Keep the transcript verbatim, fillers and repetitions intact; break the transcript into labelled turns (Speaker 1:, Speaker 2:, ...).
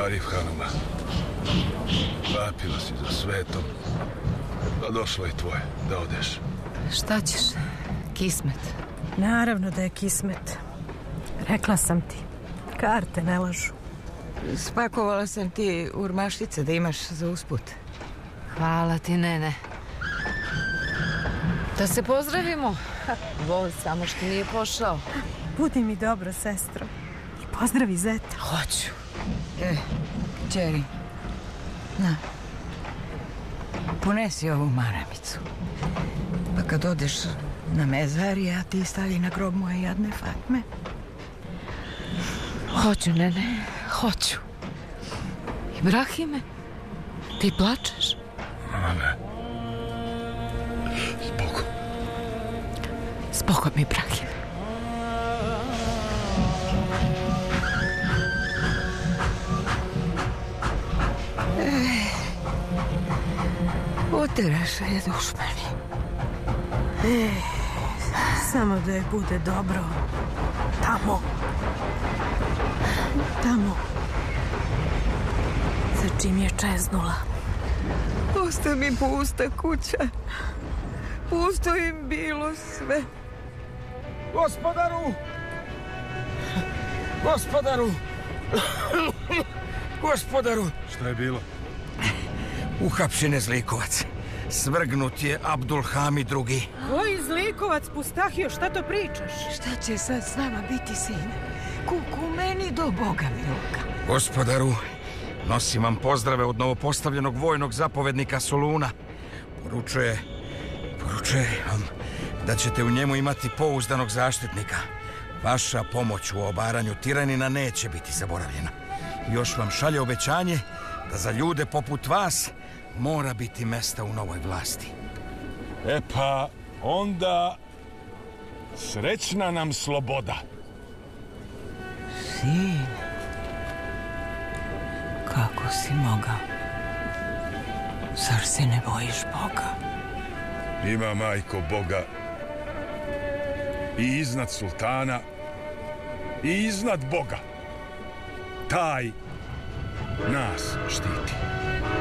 Speaker 1: Arif Hanuma, vapila si za svetom, a došlo je tvoje da odeš.
Speaker 2: Šta ćeš? Kismet.
Speaker 3: Naravno da je kismet. Rekla sam ti, karte ne lažu.
Speaker 4: Spakovala sam ti urmašice da imaš za usput.
Speaker 2: Hvala ti, nene. Da se pozdravimo. Voz samo što nije pošao.
Speaker 3: Budi mi dobro, sestro. I pozdravi zeta.
Speaker 2: Hoću.
Speaker 4: E, kćeri, na, ponesi ovu maramicu. Pa kad odeš na mezarije, ti stavi na grob moje jadne Fatme.
Speaker 2: Hoću, nene, hoću. Ibrahime, ti plačeš?
Speaker 1: A ne. Zbogom.
Speaker 2: Zbogom, Ibrahime.
Speaker 4: Utiraše je dušmani.
Speaker 3: E, samo da je bude dobro. Tamo. Tamo. Za čim je čeznula.
Speaker 4: Osta mi pusta kuća. Pusto im bilo sve.
Speaker 5: Gospodaru! Gospodaru! Gospodaru!
Speaker 1: Šta je bilo?
Speaker 5: Uhapšen je zlikovac. Svrgnut je Abdulhamid drugi.
Speaker 3: Koji zlikovac, Pustahio, šta to pričaš?
Speaker 4: Šta će sad s nama biti, sine? Kuku meni do Boga miloga.
Speaker 5: Gospodaru, nosim vam pozdrave od novopostavljenog vojnog zapovednika Soluna. Poručuje, poručuje vam da ćete u njemu imati pouzdanog zaštitnika. Vaša pomoć u obaranju tiranina neće biti zaboravljena. Još vam šalje obećanje da za ljude poput vas mora biti mesta u novoj vlasti.
Speaker 6: E pa, onda srećna nam sloboda.
Speaker 4: Sine, kako si mogao? Zar se ne bojiš Boga?
Speaker 6: Ima, majko, Boga i iznad sultana i iznad Boga. Taj nas štiti.